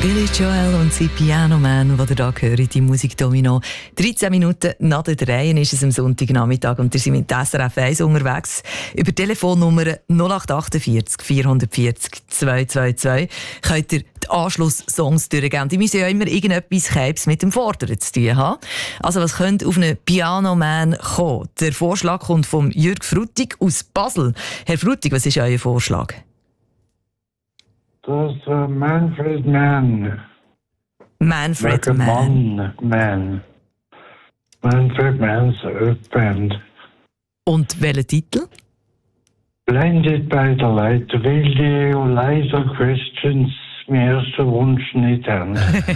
Billy Joel und sein Piano Man, die ihr hier hört, die Musik Domino. 13 Minuten nach der 3 ist es am Sonntagnachmittag und ihr seid mit SRF 1 unterwegs. Über die Telefonnummer 0848 440 222 könnt ihr die Anschlusssongs durchgeben. Die müssen ja immer irgendetwas Käbs mit dem Fordern zu tun haben. Also was könnte auf einen Piano Man kommen? Der Vorschlag kommt von Jürg Fruttig aus Basel. Herr Fruttig, was ist euer Vorschlag? Das ist Manfred Mann. Manfred Mann. Manfred Mann's Band. Und welcher Titel? Blinded by the Light. Will die leiser Questions mir ersten Wunsch nicht haben.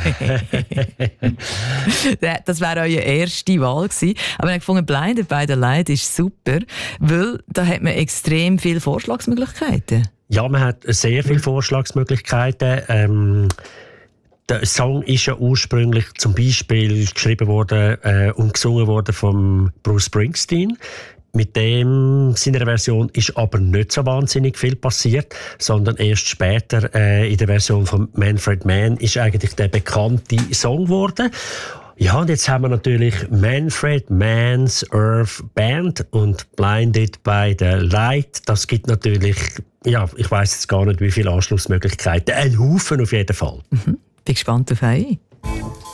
Das wäre eure erste Wahl gewesen. Aber ich habe gefunden, Blinded by the Light ist super, weil da hat man extrem viele Vorschlagsmöglichkeiten. Ja, man hat sehr viele Vorschlagsmöglichkeiten. Der Song ist ja ursprünglich zum Beispiel geschrieben worden und gesungen worden von Bruce Springsteen. Mit dem seiner Version ist aber nicht so wahnsinnig viel passiert, sondern erst später in der Version von Manfred Mann ist eigentlich der bekannte Song geworden. Ja, und jetzt haben wir natürlich Manfred Mann's Earth Band und Blinded by the Light. Das gibt natürlich, ja, ich weiss jetzt gar nicht, wie viele Anschlussmöglichkeiten. Ein Haufen auf jeden Fall. Bin gespannt auf euch.